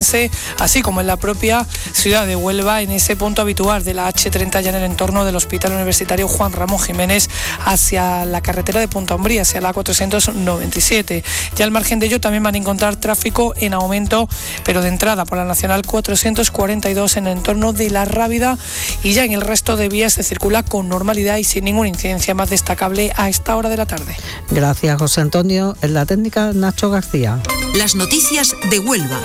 ubicarse, así como en la propia ciudad de Huelva, en ese punto habitual de la H30, ya en el entorno del Hospital Universitario Juan Ramón Jiménez, hacia la carretera de Punta Umbría, hacia la 497. Ya al margen de ello también van a encontrar tráfico en aumento, pero de entrada por la Nacional 442 en el entorno de La Rábida, y ya en el resto de vías se circula con normalidad y sin ninguna incidencia más destacable a esta hora de la tarde. Gracias, José Antonio. En la técnica, Nacho García. Las noticias de Huelva.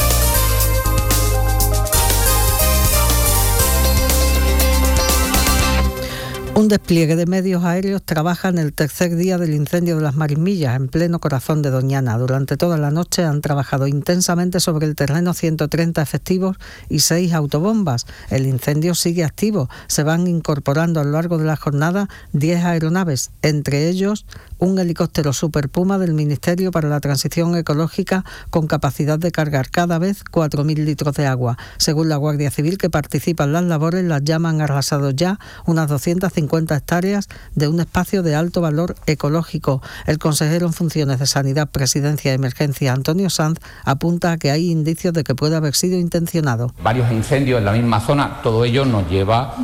Un despliegue de medios aéreos trabaja en el tercer día del incendio de las Marismillas, en pleno corazón de Doñana. Durante toda la noche han trabajado intensamente sobre el terreno 130 efectivos y 6 autobombas. El incendio sigue activo. Se van incorporando a lo largo de la jornada 10 aeronaves, entre ellos un helicóptero Super Puma del Ministerio para la Transición Ecológica con capacidad de cargar cada vez 4.000 litros de agua. Según la Guardia Civil, que participa en las labores, las llamas han arrasado ya unas 250 hectáreas de un espacio de alto valor ecológico. El consejero en funciones de Sanidad, Presidencia y Emergencia, Antonio Sanz, apunta a que hay indicios de que puede haber sido intencionado. Varios incendios en la misma zona, todo ello nos lleva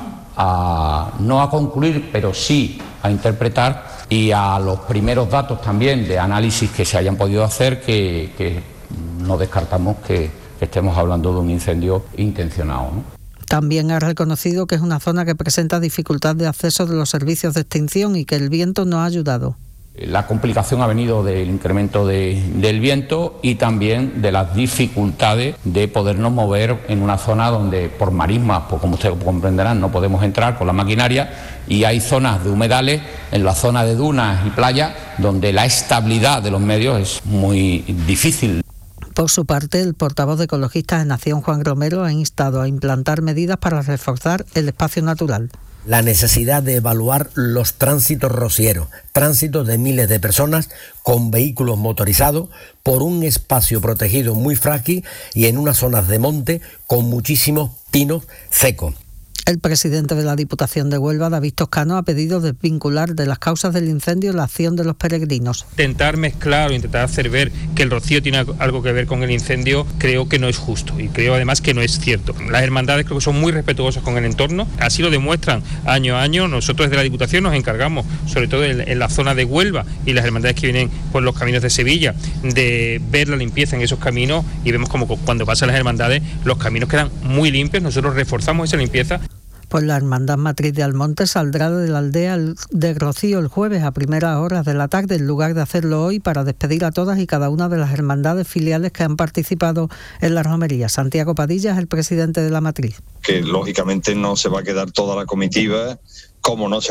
a no a concluir, pero sí a interpretar, y a los primeros datos también de análisis que se hayan podido hacer, que no descartamos que estemos hablando de un incendio intencionado, ¿no? También ha reconocido que es una zona que presenta dificultad de acceso de los servicios de extinción y que el viento no ha ayudado. La complicación ha venido del incremento del viento y también de las dificultades de podernos mover en una zona donde por marismas, pues como ustedes comprenderán, no podemos entrar con la maquinaria, y hay zonas de humedales, en la zona de dunas y playas, donde la estabilidad de los medios es muy difícil. Por su parte, el portavoz de Ecologistas en Nación, Juan Romero, ha instado a implantar medidas para reforzar el espacio natural. La necesidad de evaluar los tránsitos rocieros, tránsitos de miles de personas con vehículos motorizados por un espacio protegido muy frágil y en unas zonas de monte con muchísimos pinos secos. El presidente de la Diputación de Huelva, David Toscano, ha pedido desvincular de las causas del incendio la acción de los peregrinos. Intentar mezclar o intentar hacer ver que el rocío tiene algo que ver con el incendio, creo que no es justo, y creo además que no es cierto. Las hermandades creo que son muy respetuosas con el entorno, así lo demuestran año a año. Nosotros desde la Diputación nos encargamos, sobre todo en la zona de Huelva y las hermandades que vienen por los caminos de Sevilla, de ver la limpieza en esos caminos, y vemos como cuando pasan las hermandades los caminos quedan muy limpios. Nosotros reforzamos esa limpieza. Pues la Hermandad Matriz de Almonte saldrá de la aldea de Rocío el jueves a primeras horas de la tarde, en lugar de hacerlo hoy, para despedir a todas y cada una de las hermandades filiales que han participado en la romería. Santiago Padilla es el presidente de la Matriz. Que lógicamente no se va a quedar toda la comitiva, como no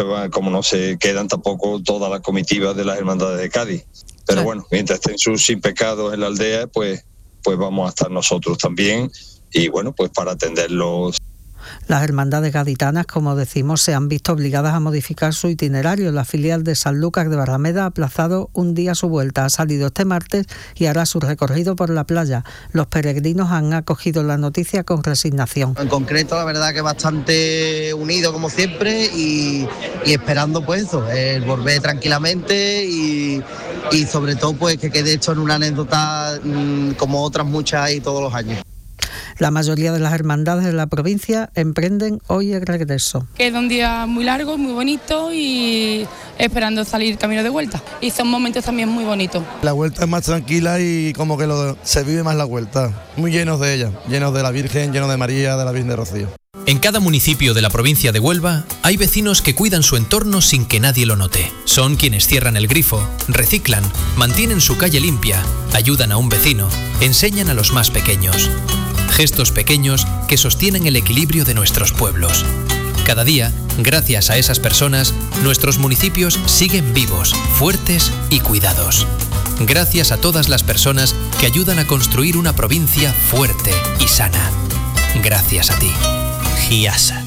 se quedan tampoco todas las comitivas de las hermandades de Cádiz. Pero bueno, mientras estén sus sin pecados en la aldea, pues vamos a estar nosotros también, y bueno, pues para atenderlos. Las hermandades gaditanas, como decimos, se han visto obligadas a modificar su itinerario. La filial de Sanlúcar de Barrameda ha aplazado un día su vuelta. Ha salido este martes y hará su recorrido por la playa. Los peregrinos han acogido la noticia con resignación. En concreto, la verdad que bastante unido como siempre, y esperando pues eso, volver tranquilamente y sobre todo pues que quede esto en una anécdota como otras muchas hay todos los años. La mayoría de las hermandades de la provincia emprenden hoy el regreso. Queda un día muy largo, muy bonito, y esperando salir camino de vuelta. Y son momentos también muy bonitos. La vuelta es más tranquila y como que se vive más la vuelta. Muy llenos de ella, llenos de la Virgen, llenos de María, de la Virgen de Rocío. En cada municipio de la provincia de Huelva hay vecinos que cuidan su entorno sin que nadie lo note. Son quienes cierran el grifo, reciclan, mantienen su calle limpia, ayudan a un vecino, enseñan a los más pequeños. Gestos pequeños que sostienen el equilibrio de nuestros pueblos. Cada día, gracias a esas personas, nuestros municipios siguen vivos, fuertes y cuidados. Gracias a todas las personas que ayudan a construir una provincia fuerte y sana. Gracias a ti. GIASA.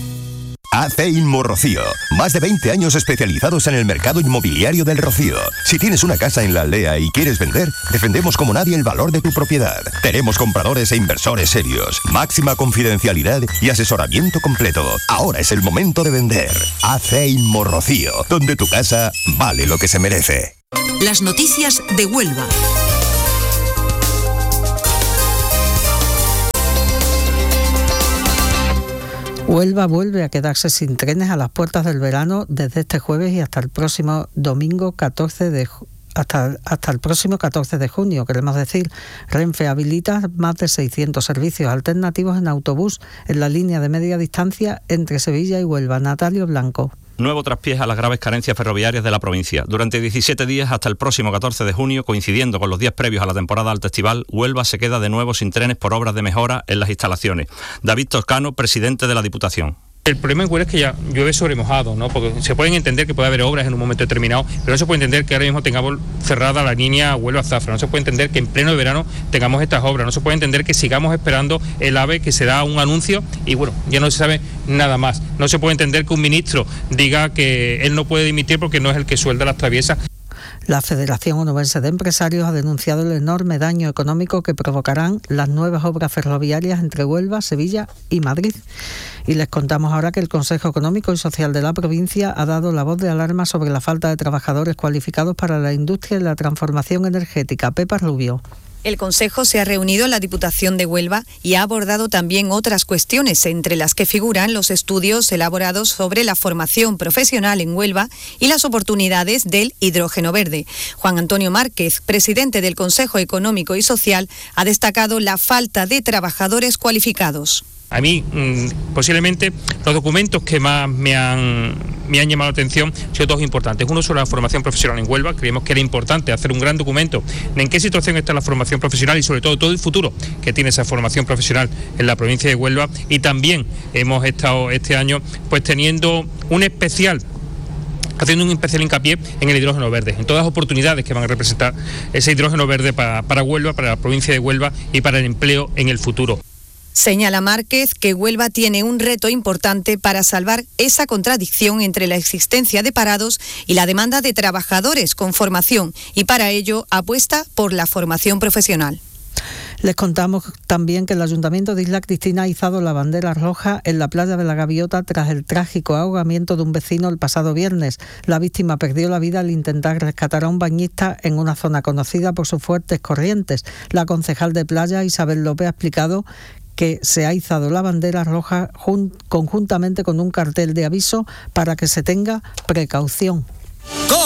AC Inmo Rocío. Más de 20 años especializados en el mercado inmobiliario del Rocío. Si tienes una casa en la aldea y quieres vender, defendemos como nadie el valor de tu propiedad. Tenemos compradores e inversores serios, máxima confidencialidad y asesoramiento completo. Ahora es el momento de vender. AC Inmo Rocío, donde tu casa vale lo que se merece. Las noticias de Huelva. Huelva vuelve a quedarse sin trenes a las puertas del verano desde este jueves y hasta el próximo domingo 14 de hasta el próximo 14 de junio, queremos decir. Renfe habilita más de 600 servicios alternativos en autobús en la línea de media distancia entre Sevilla y Huelva. Natalio Blanco. Nuevo traspiés a las graves carencias ferroviarias de la provincia. Durante 17 días hasta el próximo 14 de junio, coincidiendo con los días previos a la temporada alta estival, Huelva se queda de nuevo sin trenes por obras de mejora en las instalaciones. David Toscano, presidente de la Diputación. El problema en Huelva es que ya llueve sobre mojado, ¿no? Porque se pueden entender que puede haber obras en un momento determinado, pero no se puede entender que ahora mismo tengamos cerrada la línea Huelva-Zafra, no se puede entender que en pleno verano tengamos estas obras, no se puede entender que sigamos esperando el AVE, que se da un anuncio y bueno, ya no se sabe nada más. No se puede entender que un ministro diga que él no puede dimitir porque no es el que suelda las traviesas. La Federación Onubense de Empresarios ha denunciado el enorme daño económico que provocarán las nuevas obras ferroviarias entre Huelva, Sevilla y Madrid. Y les contamos ahora que el Consejo Económico y Social de la provincia ha dado la voz de alarma sobre la falta de trabajadores cualificados para la industria y la transformación energética. Pepa Rubio. El Consejo se ha reunido en la Diputación de Huelva y ha abordado también otras cuestiones, entre las que figuran los estudios elaborados sobre la formación profesional en Huelva y las oportunidades del hidrógeno verde. Juan Antonio Márquez, presidente del Consejo Económico y Social, ha destacado la falta de trabajadores cualificados. A mí, posiblemente, los documentos que más me han llamado la atención han sido dos importantes. Uno sobre la formación profesional en Huelva. Creímos que era importante hacer un gran documento de en qué situación está la formación profesional y sobre todo el futuro que tiene esa formación profesional en la provincia de Huelva. Y también hemos estado este año pues haciendo un especial hincapié en el hidrógeno verde, en todas las oportunidades que van a representar ese hidrógeno verde para Huelva, para la provincia de Huelva y para el empleo en el futuro. Señala Márquez que Huelva tiene un reto importante para salvar esa contradicción entre la existencia de parados y la demanda de trabajadores con formación y para ello apuesta por la formación profesional. Les contamos también que el Ayuntamiento de Isla Cristina ha izado la bandera roja en la playa de la Gaviota tras el trágico ahogamiento de un vecino el pasado viernes. La víctima perdió la vida al intentar rescatar a un bañista en una zona conocida por sus fuertes corrientes. La concejal de playa, Isabel López, ha explicado que se ha izado la bandera roja conjuntamente con un cartel de aviso para que se tenga precaución.